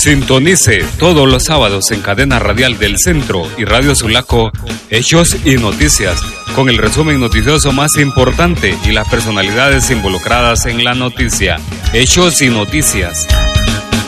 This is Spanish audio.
Sintonice todos los sábados en Cadena Radial del Centro y Radio Sulaco, Hechos y Noticias, con el resumen noticioso más importante y las personalidades involucradas en la noticia. Hechos y Noticias.